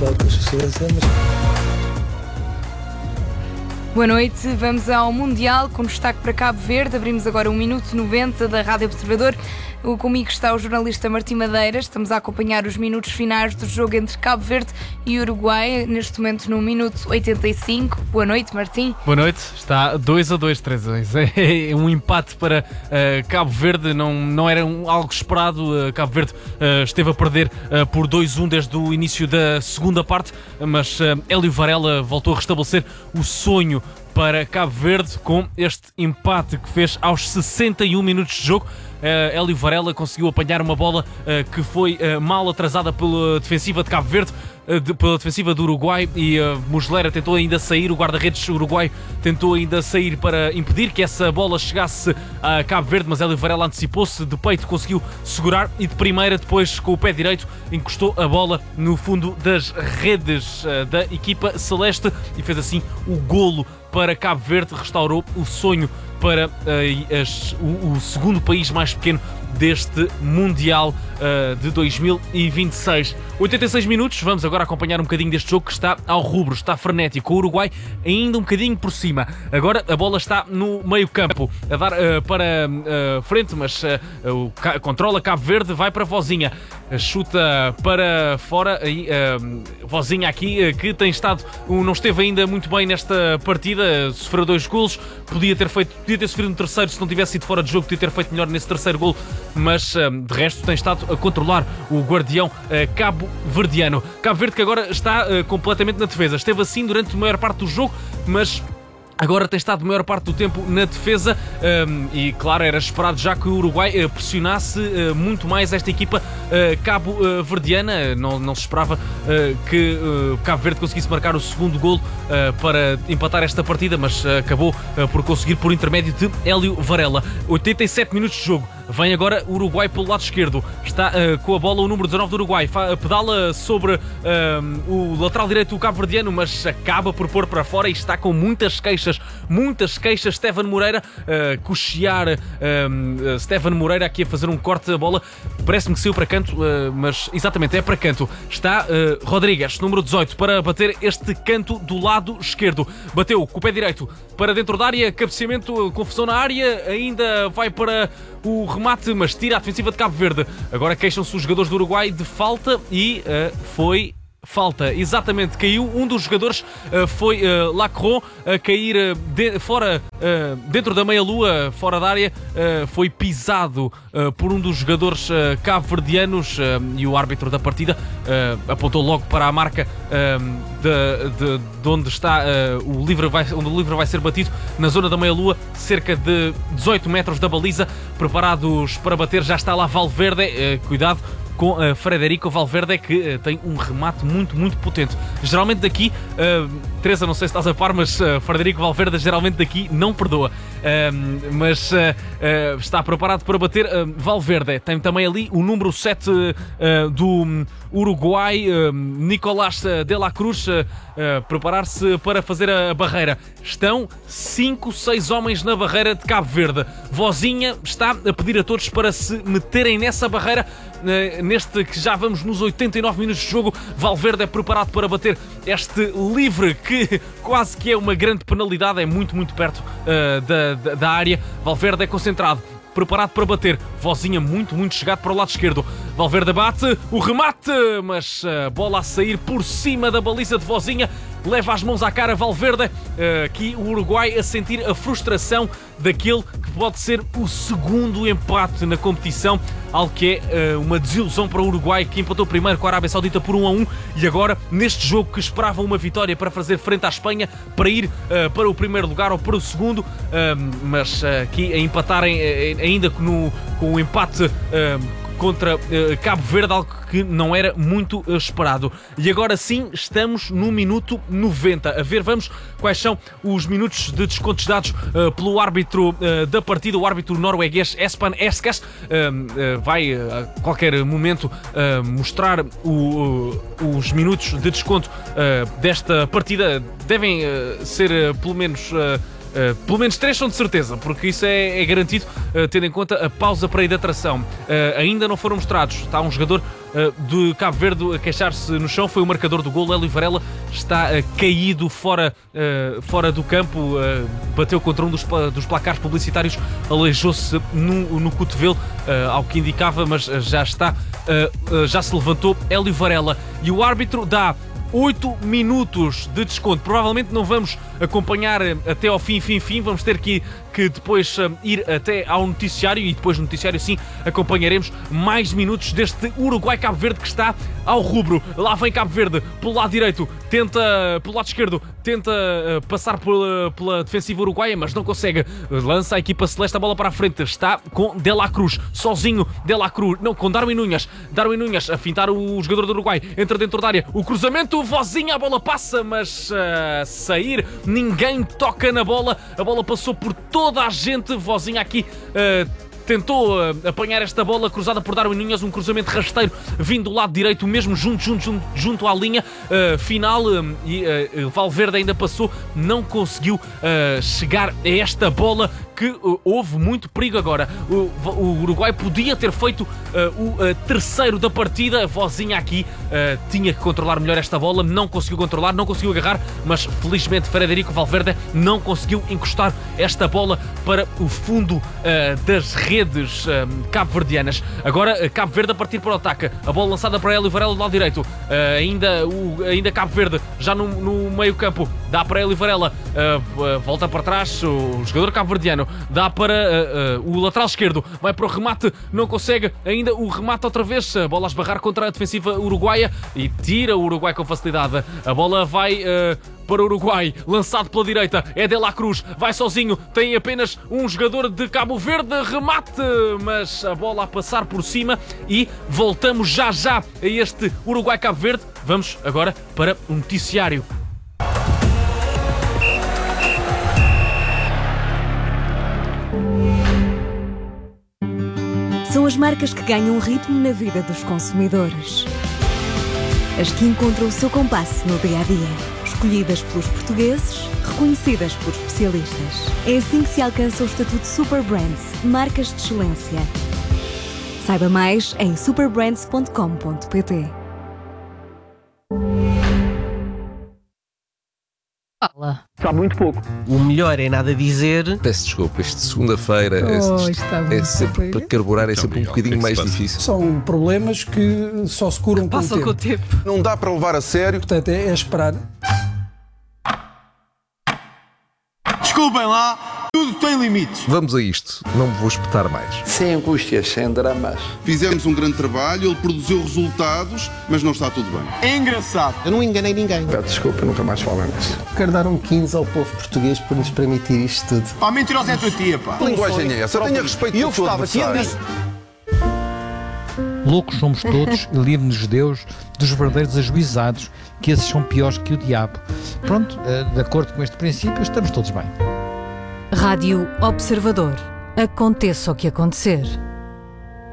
falo com a sociedade, mas... Boa noite, vamos ao Mundial com destaque para Cabo Verde. Abrimos agora 1 minuto 90 da Rádio Observador. Comigo está o jornalista Martim Madeira. Estamos a acompanhar os minutos finais do jogo entre Cabo Verde e Uruguai, neste momento no minuto 85. Boa noite, Martim. Boa noite, está 2-2, 3-2. É um empate para Cabo Verde, não era algo esperado. Cabo Verde esteve a perder por 2-1 desde o início da segunda parte, mas Hélio Varela voltou a restabelecer o sonho para Cabo Verde com este empate que fez aos 61 minutos de jogo. Hélio Varela conseguiu apanhar uma bola que foi mal atrasada pela defensiva de Cabo Verde, pela defensiva do Uruguai, e Muslera tentou ainda sair, o guarda-redes uruguai tentou ainda sair para impedir que essa bola chegasse a Cabo Verde, mas Hélio Varela antecipou-se, de peito conseguiu segurar e de primeira, depois com o pé direito, encostou a bola no fundo das redes da equipa celeste e fez assim o golo para Cabo Verde, restaurou o sonho para o segundo país mais pequeno deste Mundial de 2026. 86 minutos, vamos agora acompanhar um bocadinho deste jogo que está ao rubro, está frenético. O Uruguai ainda um bocadinho por cima. Agora a bola está no meio campo, a dar para frente, mas controla Cabo Verde, vai para Vozinha, chuta para fora. E Vozinha aqui, que tem estado, não esteve ainda muito bem nesta partida, sofreu 2 golos, podia ter sofrido um terceiro se não tivesse sido fora de jogo, podia ter feito melhor nesse terceiro golo, mas de resto tem estado a controlar o guardião cabo-verdiano. Cabo Verde que agora está completamente na defesa. Esteve assim durante a maior parte do jogo, mas agora tem estado a maior parte do tempo na defesa e, claro, era esperado já que o Uruguai pressionasse muito mais esta equipa cabo-verdiana. Não se esperava que Cabo Verde conseguisse marcar o segundo golo para empatar esta partida, mas acabou por conseguir por intermédio de Hélio Varela. 87 minutos de jogo. Vem agora o Uruguai pelo lado esquerdo. Está com a bola o número 19 do Uruguai. Pedala sobre o lateral direito do cabo-verdiano, mas acaba por pôr para fora e está com muitas queixas. Steven Moreira, cochear Steven Moreira aqui a fazer um corte da bola. Parece-me que saiu para canto, mas exatamente é para canto. Está Rodrigues, número 18, para bater este canto do lado esquerdo. Bateu com o pé direito para dentro da área, cabeceamento, confusão na área, ainda vai para o remate, mas tira a defensiva de Cabo Verde. Agora queixam-se os jogadores do Uruguai de falta e foi falta. Exatamente, caiu um dos jogadores, foi Lacron, a cair fora, dentro da meia-lua, fora da área, foi pisado por um dos jogadores cabo-verdianos e o árbitro da partida apontou logo para a marca de onde está onde o livre vai ser batido, na zona da meia-lua, cerca de 18 metros da baliza, preparados para bater. Já está lá Valverde, cuidado com Frederico Valverde, que tem um remate muito, muito potente. Geralmente daqui, Teresa, não sei se estás a par, mas Frederico Valverde geralmente daqui não perdoa. Mas está preparado para bater. Valverde tem também ali o número 7 do Uruguai, Nicolás de la Cruz, preparar-se para fazer a barreira. Estão 5, 6 homens na barreira de Cabo Verde. Vozinha está a pedir a todos para se meterem nessa barreira. Neste que já vamos nos 89 minutos de jogo, Valverde é preparado para bater este livre, que quase que é uma grande penalidade, é muito, muito perto da área. Valverde é concentrado, preparado para bater. Vozinha muito, muito chegado para o lado esquerdo. Valverde bate, o remate, mas a bola a sair por cima da baliza de Vozinha. Leva as mãos à cara Valverde. Aqui o Uruguai a sentir a frustração daquele que pode ser o segundo empate na competição. Algo que é uma desilusão para o Uruguai, que empatou primeiro com a Arábia Saudita por 1-1 e agora, neste jogo que esperava uma vitória para fazer frente à Espanha, para ir para o primeiro lugar ou para o segundo, mas aqui a empatarem ainda com o empate contra Cabo Verde, algo que não era muito esperado. E agora sim, estamos no minuto 90. A ver, vamos, quais são os minutos de descontos dados pelo árbitro da partida, o árbitro norueguês Espen Eskes. Vai a qualquer momento mostrar os minutos de desconto desta partida. Devem ser pelo menos Pelo menos 3 são de certeza, porque isso é garantido, tendo em conta a pausa para a hidratação. Ainda não foram mostrados. Está um jogador de Cabo Verde a queixar-se no chão, foi o marcador do golo. Hélio Varela está caído fora do campo, bateu contra um dos placares publicitários, aleijou-se no cotovelo, ao que indicava, mas já se levantou Hélio Varela. E o árbitro dá 8 minutos de desconto. Provavelmente não vamos acompanhar até ao fim. Vamos ter que depois ir até ao noticiário, e depois no noticiário sim acompanharemos mais minutos deste Uruguai-Cabo Verde, que está ao rubro. Lá vem Cabo Verde pelo lado direito, pelo lado esquerdo, tenta passar pela defensiva uruguaia, mas não consegue. Lança a equipa celeste a bola para a frente. Está com De La Cruz, sozinho. De La Cruz, não, com Darwin Núñez. Darwin Núñez a fintar o jogador do Uruguai. Entra dentro da área. O cruzamento, Vozinha, a bola passa, mas sair, ninguém toca na bola. A bola passou por toda a gente. Vozinha aqui tentou apanhar esta bola cruzada por Darwin Núñez, um cruzamento rasteiro vindo do lado direito, mesmo junto à linha final, e Valverde ainda passou, não conseguiu chegar a esta bola, que houve muito perigo agora. O Uruguai podia ter feito o terceiro da partida. Vozinha aqui tinha que controlar melhor esta bola, não conseguiu controlar, não conseguiu agarrar, mas felizmente Frederico Valverde não conseguiu encostar esta bola para o fundo das redes cabo-verdianas. Agora Cabo Verde a partir para o ataque, a bola lançada para Hélio Varela do lado direito, ainda Cabo Verde já no meio campo, dá para Hélio Varela, volta para trás o jogador cabo-verdiano, dá para o lateral esquerdo, vai para o remate, não consegue, ainda o remate outra vez, a bola a esbarrar contra a defensiva uruguaia e tira o Uruguai com facilidade. A bola vai para o Uruguai, lançado pela direita, é De La Cruz, vai sozinho, tem apenas um jogador de Cabo Verde, remate, mas a bola a passar por cima, e voltamos já a este Uruguai-Cabo Verde. Vamos agora para o noticiário. São as marcas que ganham ritmo na vida dos consumidores. As que encontram o seu compasso no dia-a-dia. Escolhidas pelos portugueses, reconhecidas por especialistas. É assim que se alcança o estatuto Super Brands, marcas de excelência. Saiba mais em superbrands.com.pt. Sabe muito pouco. O melhor é nada dizer. Peço desculpa, isto de segunda-feira é sempre, para carburar é sempre um bocadinho mais difícil. São problemas que só se curam com o tempo. Não dá para levar a sério. Portanto, é esperar. Desculpem lá, tudo tem limites. Vamos a isto, não me vou espetar mais. Sem angústias, sem dramas. Fizemos um grande trabalho, ele produziu resultados, mas não está tudo bem. É engraçado. Eu não enganei ninguém. Peço desculpa, nunca mais falo nisso. Quero dar um 15 ao povo português por nos permitir isto tudo. Pá, mentirosa é a tua tia, pá. Que linguagem é essa? Tenha respeito pelo seu adversário. Loucos somos todos e livre-nos Deus dos verdadeiros ajuizados, que esses são piores que o diabo. Pronto, de acordo com este princípio, estamos todos bem. Rádio Observador. Aconteça o que acontecer.